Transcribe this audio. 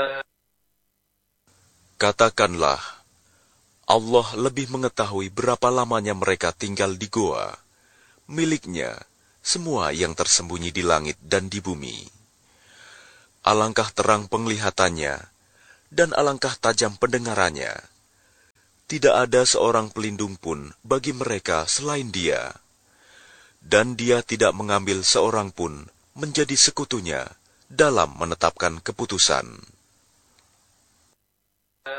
Katakanlah, Allah lebih mengetahui berapa lamanya mereka tinggal di goa, miliknya semua yang tersembunyi di langit dan di bumi. Alangkah terang penglihatannya, dan alangkah tajam pendengarannya. Tidak ada seorang pelindung pun bagi mereka selain Dia, dan Dia tidak mengambil seorang pun menjadi sekutunya dalam menetapkan keputusan.